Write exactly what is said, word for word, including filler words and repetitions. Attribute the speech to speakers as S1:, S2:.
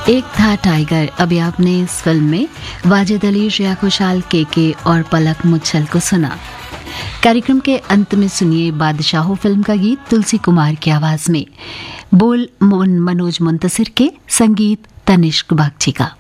S1: एक था टाइगर। अभी आपने इस फिल्म में वाजिद अली, श्रेया घोषाल, केके और पलक मुच्छल को सुना। कार्यक्रम के अंत में सुनिए बादशाहो फिल्म का गीत तुलसी कुमार की आवाज में। बोल मनोज मुंतसिर के, संगीत तनिष्क बागची का।